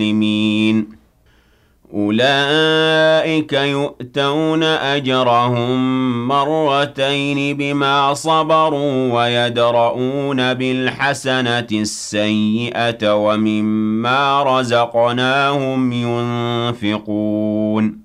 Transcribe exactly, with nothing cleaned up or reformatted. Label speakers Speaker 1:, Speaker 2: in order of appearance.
Speaker 1: المسلمين أولئك يؤتون أجرهم مرتين بما صبروا ويدرؤون بالحسنة السيئة ومما رزقناهم ينفقون